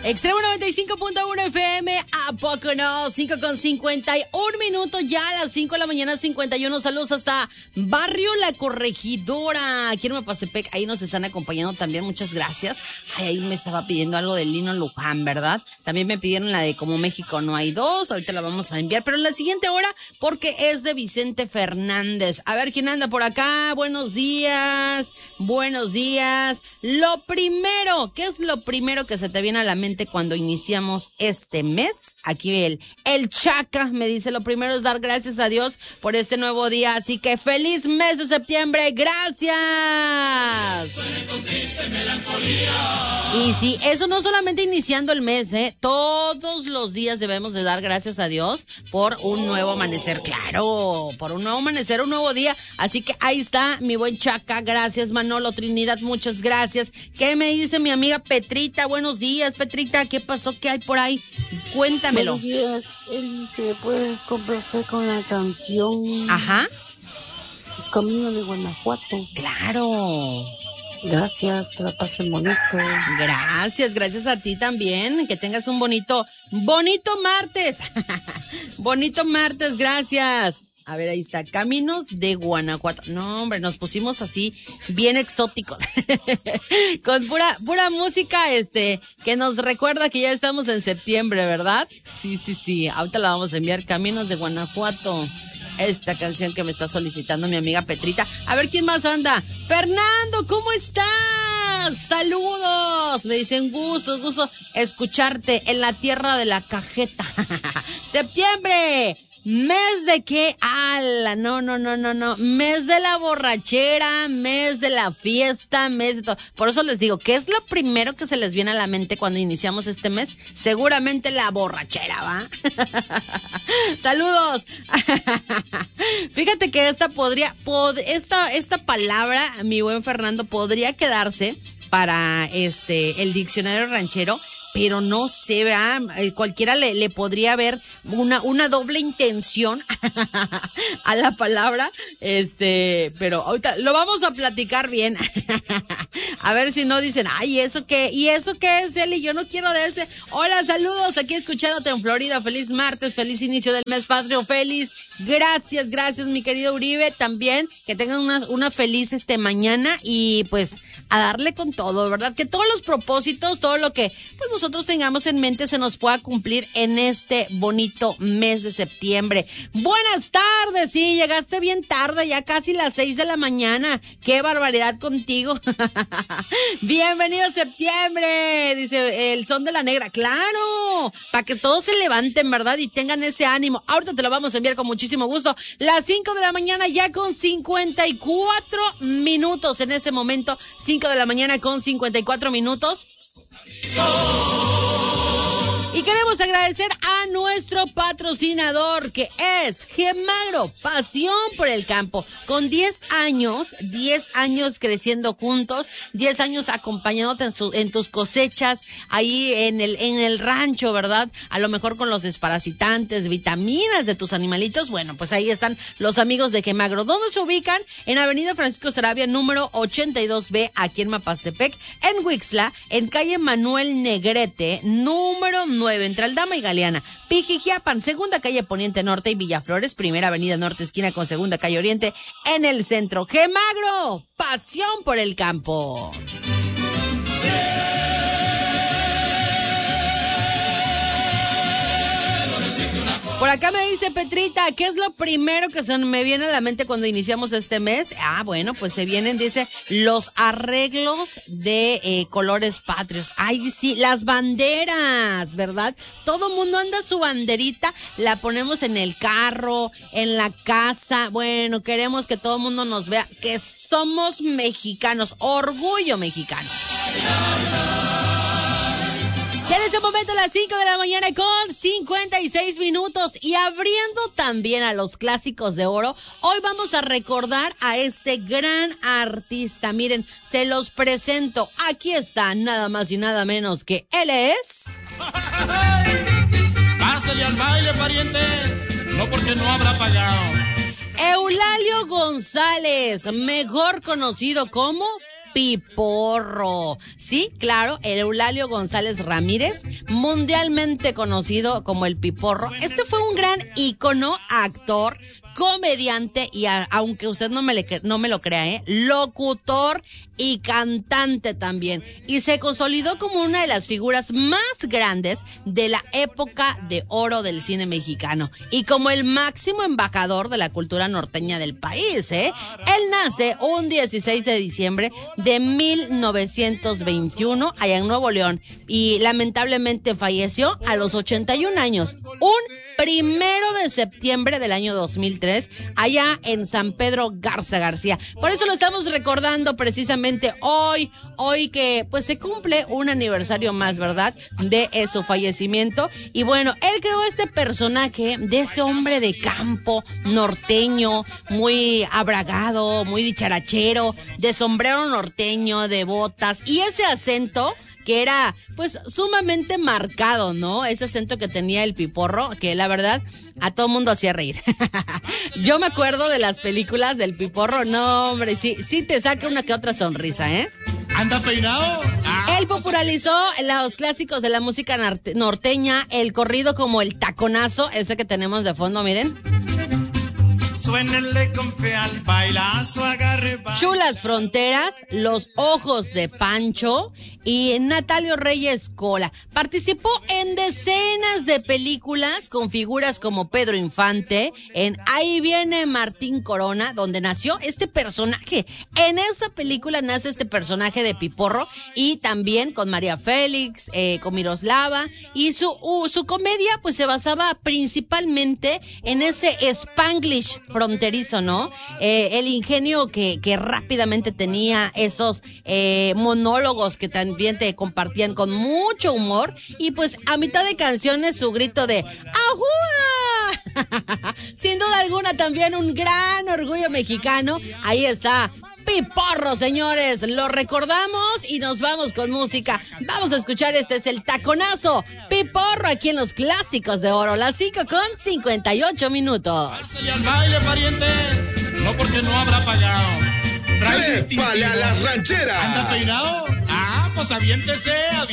Extremo 95.1 FM, ¿a poco no? 5:51 ya a las 5 de la mañana, 51. Saludos hasta Barrio La Corregidora, aquí en Mapastepec. Ahí nos están acompañando también, muchas gracias. Ay, ahí me estaba pidiendo algo de Lino Luján, ¿verdad? También me pidieron la de Como México No Hay Dos, ahorita la vamos a enviar, pero en la siguiente hora, porque es de Vicente Fernández. A ver quién anda por acá. Buenos días, buenos días. Lo primero, ¿qué es lo primero que se te viene a la mente cuando iniciamos este mes? Aquí el Chaca me dice, lo primero es dar gracias a Dios por este nuevo día, así que feliz mes de septiembre, gracias. Y sí, eso no solamente iniciando el mes, todos los días debemos de dar gracias a Dios por un nuevo amanecer, claro, por un nuevo amanecer, un nuevo día, así que ahí está mi buen Chaca, gracias Manolo, Trinidad, muchas gracias. ¿Qué me dice mi amiga Petrita? Buenos días, Petrita, ¿qué pasó? ¿Qué hay por ahí? Cuéntamelo. Buenos días, él se puede conversar con la canción. Ajá. Camino de Guanajuato. Claro. Gracias, que la pasen bonito. Gracias a ti también, que tengas un bonito martes. Bonito martes, gracias. A ver, ahí está, Caminos de Guanajuato. No, hombre, nos pusimos así bien exóticos. Con pura música, que nos recuerda que ya estamos en septiembre, ¿verdad? Sí. Ahorita la vamos a enviar, Caminos de Guanajuato. Esta canción que me está solicitando mi amiga Petrita. A ver quién más anda. Fernando, ¿cómo estás? Saludos. Me dicen gusto escucharte en la tierra de la cajeta. Septiembre. ¿Mes de qué? ¡Ala! No. Mes de la borrachera, mes de la fiesta, mes de todo. Por eso les digo, ¿qué es lo primero que se les viene a la mente cuando iniciamos este mes? Seguramente la borrachera, ¿va? ¡Saludos! Fíjate que esta palabra, mi buen Fernando, podría quedarse para el diccionario ranchero, pero no sé, ¿verdad? Cualquiera le podría ver una doble intención a la palabra, pero ahorita lo vamos a platicar bien. A ver si no dicen, ay, ¿eso qué? ¿Y eso qué es, Eli? Yo no quiero de ese. Hola, saludos, aquí escuchándote en Florida. Feliz martes, feliz inicio del mes patrio, feliz. Gracias, mi querido Uribe, también. Que tengan una feliz mañana y pues a darle con todo, ¿verdad? Que todos los propósitos, todo lo que pues nosotros tengamos en mente se nos pueda cumplir en este bonito mes de septiembre. Buenas tardes, sí, llegaste bien tarde, ya casi las 6 de la mañana. Qué barbaridad contigo. Bienvenido septiembre, dice el son de la negra. Claro, para que todos se levanten, ¿verdad? Y tengan ese ánimo. Ahorita te lo vamos a enviar con muchísimo gusto. Las 5 de la mañana ya con 54 minutos en ese momento. 5 de la mañana con 54 minutos. Y queremos agradecer a nuestro patrocinador, que es Gemagro, pasión por el campo. Con 10 años creciendo juntos, 10 años acompañándote en tus cosechas, ahí en el rancho, ¿verdad? A lo mejor con los desparasitantes, vitaminas de tus animalitos. Bueno, pues ahí están los amigos de Gemagro. ¿Dónde se ubican? En Avenida Francisco Sarabia, número 82B, aquí en Mapastepec, en Huixla, en calle Manuel Negrete, número 9, entre Aldama y Galeana, Pijijiapan, segunda calle Poniente Norte y Villaflores, primera avenida Norte, esquina con segunda calle Oriente, en el centro. Gemagro, pasión por el campo. Por acá me dice Petrita, ¿qué es lo primero que se me viene a la mente cuando iniciamos este mes? Bueno, pues se vienen, dice, los arreglos de colores patrios. Ay, sí, las banderas, ¿verdad? Todo mundo anda su banderita, la ponemos en el carro, en la casa. Bueno, queremos que todo el mundo nos vea que somos mexicanos, orgullo mexicano. Ya en este momento las 5 de la mañana con 56 minutos y abriendo también a los clásicos de oro, hoy vamos a recordar a este gran artista. Miren, se los presento. Aquí está, nada más y nada menos que él es... Pásale al baile, pariente, no porque no habrá pagado. Eulalio González, mejor conocido como Piporro. Sí, claro, el Eulalio González Ramírez, mundialmente conocido como el Piporro. Este fue un gran ícono, actor, comediante y aunque usted no me lo crea, locutor y cantante también. Y se consolidó como una de las figuras más grandes de la época de oro del cine mexicano y como el máximo embajador de la cultura norteña del país. Él nace un 16 de diciembre de 1921 allá en Nuevo León y lamentablemente falleció a los 81 años. Un 1 de septiembre del año 2003, allá en San Pedro Garza García. Por eso lo estamos recordando precisamente hoy que pues se cumple un aniversario más, ¿verdad?, de su fallecimiento. Y bueno, él creó este personaje de este hombre de campo norteño, muy abragado, muy dicharachero, de sombrero norteño, de botas y ese acento que era pues sumamente marcado, ¿no? Ese acento que tenía el Piporro, que la verdad a todo mundo hacía reír. Yo me acuerdo de las películas del Piporro, no hombre, sí te saca una que otra sonrisa, ¿eh? ¿Anda peinado? Él popularizó los clásicos de la música norteña, el corrido como el taconazo, ese que tenemos de fondo, miren. Suénenle con fe al bailazo, agarre. Chulas Fronteras, Los Ojos de Pancho y Natalio Reyes Cola. Participó en decenas de películas con figuras como Pedro Infante, en Ahí viene Martín Corona, donde nació este personaje. En esta película nace este personaje de Piporro y también con María Félix, con Miroslava y su comedia pues se basaba principalmente en ese Spanglish fronterizo, ¿no? El ingenio que rápidamente tenía, esos monólogos que también te compartían con mucho humor y pues a mitad de canciones su grito de ¡Ajúa! Sin duda alguna también un gran orgullo mexicano. Ahí está Piporro, señores, lo recordamos y nos vamos con música. Vamos a escuchar, este es el taconazo Piporro aquí en los clásicos de oro, las 5:58. Y al baile, pariente, no porque no habrá pagado. ¡Trépale a las rancheras! ¿Anda peinado? Pues aviéntese.